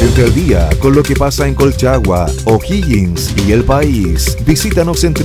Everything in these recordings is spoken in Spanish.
Mantente al día con lo que pasa en Colchagua, O'Higgins y el país. Visítanos en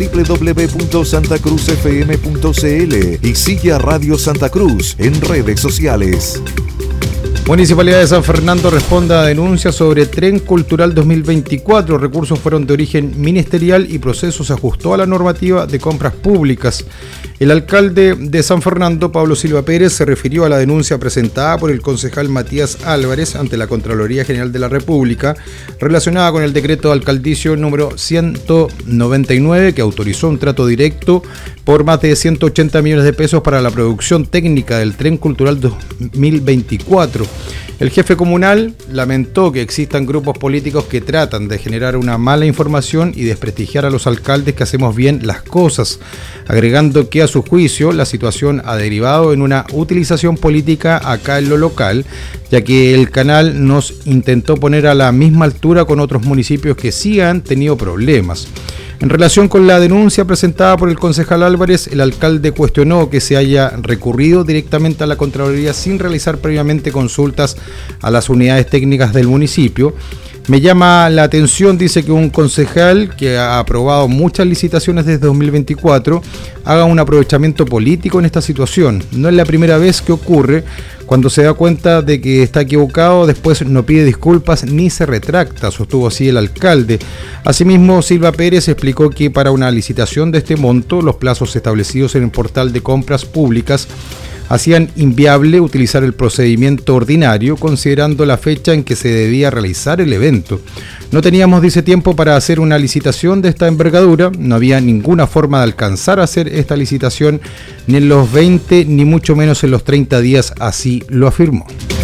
www.santacruzfm.cl y sigue a Radio Santa Cruz en redes sociales. Municipalidad de San Fernando responde a denuncias sobre Tren Cultural 2024. Recursos fueron de origen ministerial y proceso se ajustó a la normativa de compras públicas. El alcalde de San Fernando, Pablo Silva Pérez, se refirió a la denuncia presentada por el concejal Matías Álvarez ante la Contraloría General de la República relacionada con el decreto alcaldicio número 199 que autorizó un trato directo por más de 180 millones de pesos para la producción técnica del Tren Cultural 2024. El jefe comunal lamentó que existan grupos políticos que tratan de generar una mala información y desprestigiar a los alcaldes que hacemos bien las cosas, agregando que a su juicio la situación ha derivado en una utilización política acá en lo local, ya que el canal nos intentó poner a la misma altura con otros municipios que sí han tenido problemas. En relación con la denuncia presentada por el concejal Álvarez, el alcalde cuestionó que se haya recurrido directamente a la Contraloría sin realizar previamente consultas a las unidades técnicas del municipio. Me llama la atención, dice, que un concejal que ha aprobado muchas licitaciones desde 2024 haga un aprovechamiento político en esta situación. No es la primera vez que ocurre. Cuando se da cuenta de que está equivocado, después no pide disculpas ni se retracta, sostuvo así el alcalde. Asimismo, Silva Pérez explicó que para una licitación de este monto, los plazos establecidos en el portal de compras públicas hacían inviable utilizar el procedimiento ordinario, considerando la fecha en que se debía realizar el evento. No teníamos, dice, tiempo para hacer una licitación de esta envergadura, no había ninguna forma de alcanzar a hacer esta licitación ni en los 20 ni mucho menos en los 30 días, así lo afirmó.